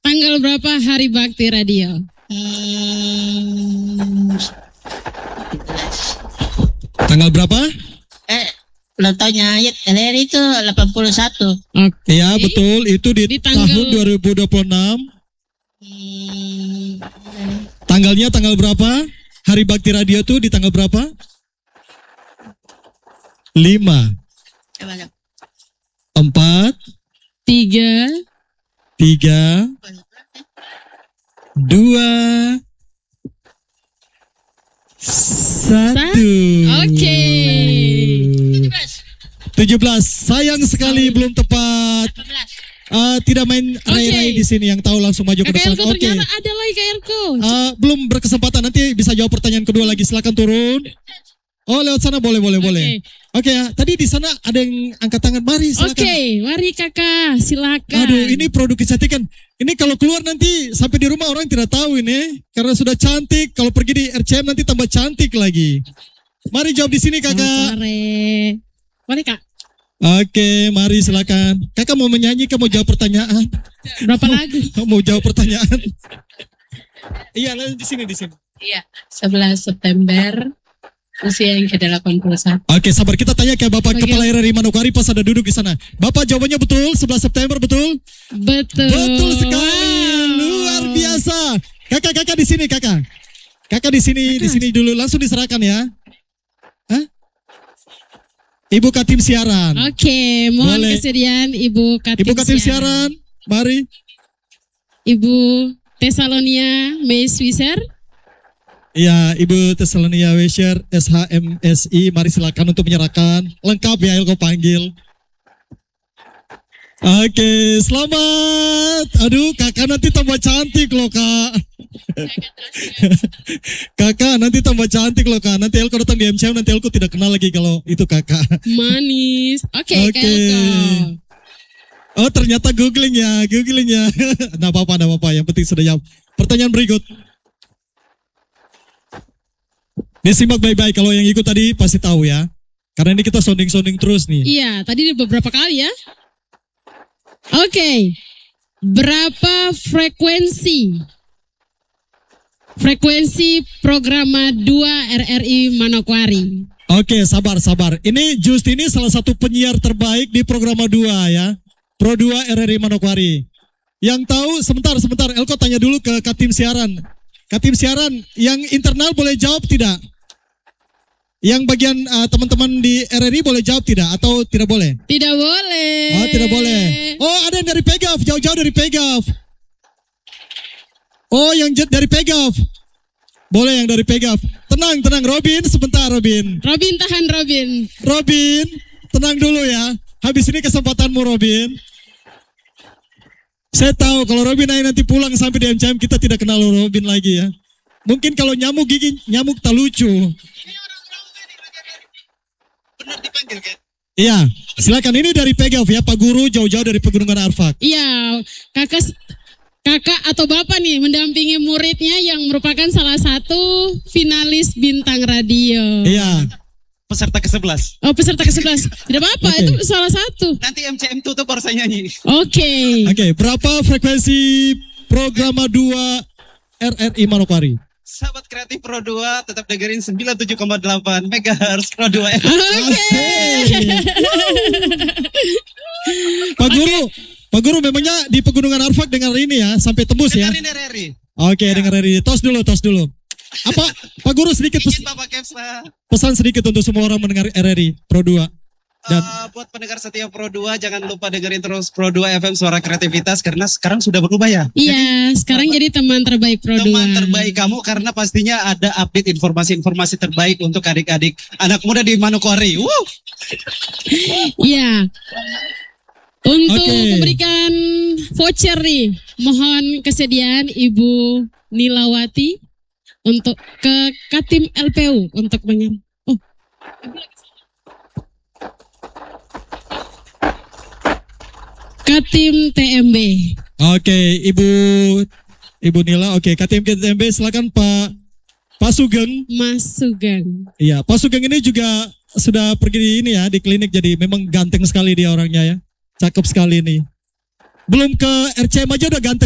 Tanggal berapa Hari Bakti Radio? Tanggal berapa? Ulang tahunnya RRI itu 81. Oke. Iya betul, itu di tahun 2026. Tanggalnya tanggal berapa? Hari Bakti Radio tuh di tanggal berapa? 5 4 3 3 2 1. Oke. 17. Sayang sekali belum tepat. Tidak main Ray di sini, yang tahu langsung maju ke Kak depan. Elko ternyata ada lagi Kak Elko. Belum berkesempatan, nanti bisa jawab pertanyaan kedua lagi. Silakan turun. Oh, lewat sana boleh. Oke ya. Tadi di sana ada yang angkat tangan. Mari silakan. Oke, mari Kakak, silakan. Aduh, ini produk kecantikan. Ini kalau keluar nanti sampai di rumah orang tidak tahu ini, karena sudah cantik. Kalau pergi di RCM nanti tambah cantik lagi. Mari jawab di sini Kakak. Selamat sore. Mari Kak. Oke, mari silakan. Kakak mau menyanyi, kamu mau jawab pertanyaan? Berapa lagu? Mau jawab pertanyaan? Iya, di sini. Iya, 11 September. Usia yang ke-81. Oke, sabar, kita tanya ke Bapak Kepala RRI Manokwari pas ada duduk di sana. Bapak jawabannya betul, 11 September betul? Betul. Betul sekali, luar biasa. Kakak di sini, Kakak. Kakak di sini dulu, langsung diserahkan ya. Hah? Ibu Katim Siaran. Oke, mohon kesediaan Ibu Katim Siaran. Mari. Ibu Tesalonia May Swisser. Ya, Ibu Tesalonia Wisher SHMSI, mari silakan untuk menyerahkan. Lengkap ya, Elko panggil. Oke, selamat. Aduh, Kakak nanti tambah cantik loh, Kak. Kakak nanti tambah cantik loh, Kak. Nanti Elko datang di MCM, nanti Elko tidak kenal lagi kalau itu Kakak. Manis. Oke. Elko. Oh, ternyata googling ya. Nggak apa-apa. Yang penting sudah jawab. Pertanyaan berikut. Disimak baik-baik, kalau yang ikut tadi pasti tahu ya. Karena ini kita sounding terus nih. Iya, tadi beberapa kali ya. Oke. Berapa frekuensi programa 2 RRI Manokwari? Oke, sabar. Ini Just ini salah satu penyiar terbaik di programa 2 ya. Pro 2 RRI Manokwari. Yang tahu, sebentar. Elko tanya dulu ke Katim Siaran. Katim Siaran, yang internal boleh jawab tidak? Yang bagian teman-teman di RRI boleh jawab tidak? Atau tidak boleh? Tidak boleh. Oh, tidak boleh. Oh, ada yang dari Pegaf, jauh-jauh dari Pegaf. Oh, yang dari Pegaf. Boleh yang dari Pegaf. Tenang, Robin, sebentar Robin. Robin, tahan Robin. Robin, tenang dulu ya. Habis ini kesempatanmu Robin. Saya tahu kalau Robin nanti pulang sampai di MCM kita tidak kenal Robin lagi ya. Mungkin kalau nyamuk tak lucu. Benar dipanggil kan? Iya, silakan, ini dari Pegaf ya, Pak Guru jauh-jauh dari Pegunungan Arfak. Iya, kakak atau bapak nih mendampingi muridnya yang merupakan salah satu finalis bintang radio. Iya. Peserta ke-11. Oh, peserta ke-11. Tidak apa-apa, itu salah satu. Nanti MCM tutup baru saya nyanyi. Oke. Berapa frekuensi programa 2 RRI Manokwari? Sahabat kreatif Pro 2 tetap dengerin 97,8 MHz Pro 2. Oke. Pak Guru memangnya di Pegunungan Arfak dengar ini ya, sampai tembus ya? Dengerin RRI. Oke, dengar RRI. Tos dulu. Apa Pak Guru sedikit pesan sedikit untuk semua orang mendengar RRI Pro 2. Dan buat pendengar setia Pro 2, jangan lupa dengerin terus Pro 2 FM Suara Kreativitas, karena sekarang sudah berubah ya. Iya, sekarang jadi teman terbaik Pro 2. Teman terbaik kamu, karena pastinya ada update informasi-informasi terbaik untuk adik-adik anak muda di Manokwari. Iya. Untuk memberikan voucher nih, mohon kesediaan Ibu Nilawati untuk ke Katim LPU untuk Katim TMB. Oke, Ibu Nila. Oke, Katim TMB, silakan Pak Sugeng. Mas Sugeng. Iya, Pak Sugeng ini juga sudah pergi di klinik, jadi memang ganteng sekali dia orangnya ya. Cakep sekali nih. Belum ke RCM aja udah ganteng.